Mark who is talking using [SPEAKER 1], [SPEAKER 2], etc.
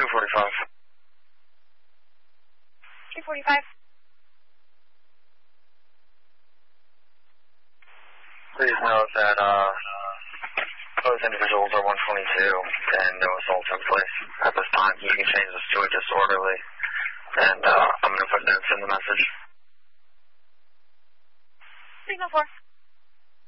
[SPEAKER 1] 245.
[SPEAKER 2] 245.
[SPEAKER 1] Please note that both individuals are 122 and no assault took place at this time. You can change this to a disorderly, and I'm going to put notes in the message.
[SPEAKER 2] Signal 4.